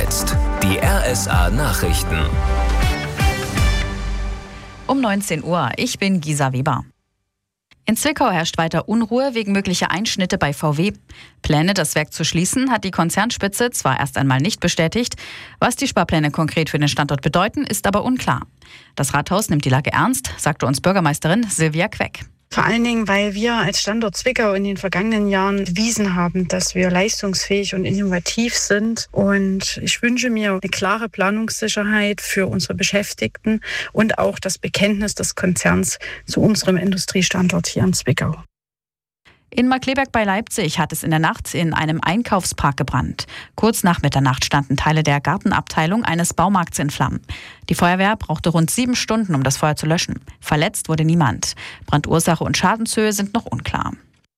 jetzt die RSA Nachrichten. Um 19 Uhr. Ich bin Gisa Weber. In Zwickau herrscht weiter Unruhe wegen möglicher Einschnitte bei VW. Pläne, das Werk zu schließen, hat die Konzernspitze zwar erst einmal nicht bestätigt. Was die Sparpläne konkret für den Standort bedeuten, ist aber unklar. Das Rathaus nimmt die Lage ernst, sagte uns Bürgermeisterin Silvia Queck. Vor allen Dingen, weil wir als Standort Zwickau in den vergangenen Jahren bewiesen haben, dass wir leistungsfähig und innovativ sind. Und ich wünsche mir eine klare Planungssicherheit für unsere Beschäftigten und auch das Bekenntnis des Konzerns zu unserem Industriestandort hier in Zwickau. In Markkleeberg bei Leipzig hat es in der Nacht in einem Einkaufspark gebrannt. Kurz nach Mitternacht standen Teile der Gartenabteilung eines Baumarkts in Flammen. Die Feuerwehr brauchte rund 7 Stunden, um das Feuer zu löschen. Verletzt wurde niemand. Brandursache und Schadenshöhe sind noch unklar.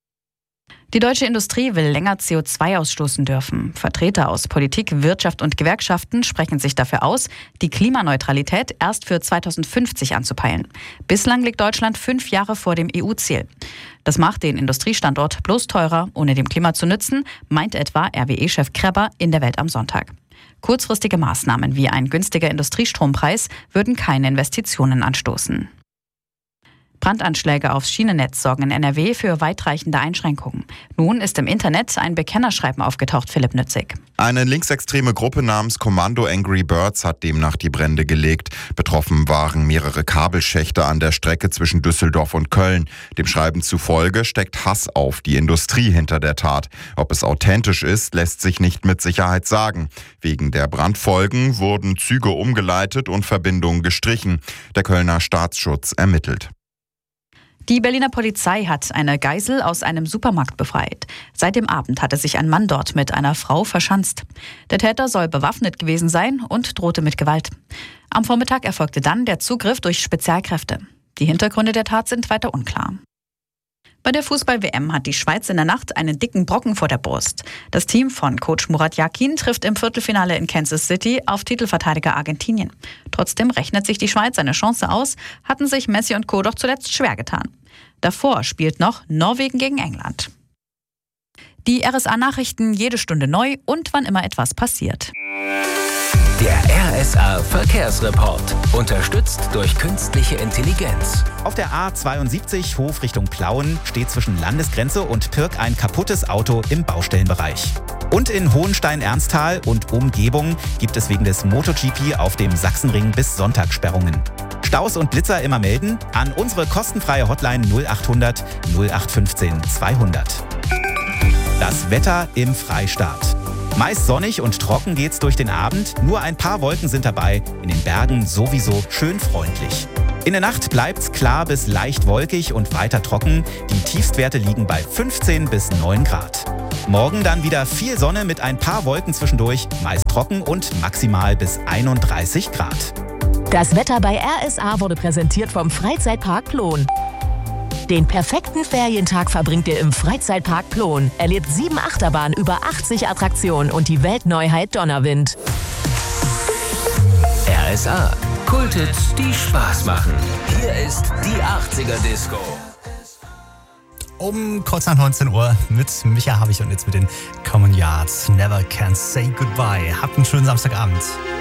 Die deutsche Industrie will länger CO2 ausstoßen dürfen. Vertreter aus Politik, Wirtschaft und Gewerkschaften sprechen sich dafür aus, die Klimaneutralität erst für 2050 anzupeilen. Bislang liegt Deutschland 5 Jahre vor dem EU-Ziel. Das macht den Industriestandort bloß teurer, ohne dem Klima zu nützen, meint etwa RWE-Chef Kreber in der Welt am Sonntag. Kurzfristige Maßnahmen wie ein günstiger Industriestrompreis würden keine Investitionen anstoßen. Brandanschläge aufs Schienennetz sorgen in NRW für weitreichende Einschränkungen. Nun ist im Internet ein Bekennerschreiben aufgetaucht, Philipp Nützig. Eine linksextreme Gruppe namens Kommando Angry Birds hat demnach die Brände gelegt. Betroffen waren mehrere Kabelschächte an der Strecke zwischen Düsseldorf und Köln. Dem Schreiben zufolge steckt Hass auf die Industrie hinter der Tat. Ob es authentisch ist, lässt sich nicht mit Sicherheit sagen. Wegen der Brandfolgen wurden Züge umgeleitet und Verbindungen gestrichen. Der Kölner Staatsschutz ermittelt. Die Berliner Polizei hat eine Geisel aus einem Supermarkt befreit. Seit dem Abend hatte sich ein Mann dort mit einer Frau verschanzt. Der Täter soll bewaffnet gewesen sein und drohte mit Gewalt. Am Vormittag erfolgte dann der Zugriff durch Spezialkräfte. Die Hintergründe der Tat sind weiter unklar. Bei der Fußball-WM hat die Schweiz in der Nacht einen dicken Brocken vor der Brust. Das Team von Coach Murat Yakin trifft im Viertelfinale in Kansas City auf Titelverteidiger Argentinien. Trotzdem rechnet sich die Schweiz eine Chance aus, hatten sich Messi und Co. doch zuletzt schwer getan. Davor spielt noch Norwegen gegen England. Die RSA-Nachrichten jede Stunde neu und wann immer etwas passiert. Der RSA Verkehrsreport. Unterstützt durch künstliche Intelligenz. Auf der A72 Hof Richtung Plauen steht zwischen Landesgrenze und Pirk ein kaputtes Auto im Baustellenbereich. Und in Hohenstein-Ernsthal und Umgebung gibt es wegen des MotoGP auf dem Sachsenring bis Sonntag Sperrungen. Staus und Blitzer immer melden an unsere kostenfreie Hotline 0800 0815 200. Das Wetter im Freistaat. Meist sonnig und trocken geht's durch den Abend, nur ein paar Wolken sind dabei, in den Bergen sowieso schön freundlich. In der Nacht bleibt's klar bis leicht wolkig und weiter trocken, die Tiefstwerte liegen bei 15 bis 9 Grad. Morgen dann wieder viel Sonne mit ein paar Wolken zwischendurch, meist trocken und maximal bis 31 Grad. Das Wetter bei RSA wurde präsentiert vom Freizeitpark Plon. Den perfekten Ferientag verbringt ihr im Freizeitpark Plon. Erlebt 7 Achterbahnen, über 80 Attraktionen und die Weltneuheit Donnerwind. RSA. Kulthits, die Spaß machen. Hier ist die 80er Disco. Um kurz nach 19 Uhr mit Micha habe ich und jetzt mit den Common Yards. Never Can Say Goodbye. Habt einen schönen Samstagabend.